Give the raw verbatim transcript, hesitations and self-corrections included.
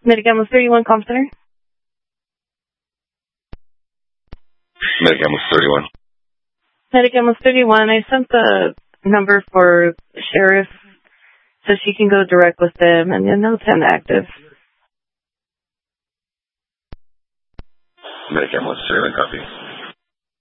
Medicamos thirty-one, Comp Center. Medicamos thirty-one. Medicamos thirty-one, I sent the number for the sheriff so she can go direct with them, and the note's inactive. Medicamos thirty-one, copy.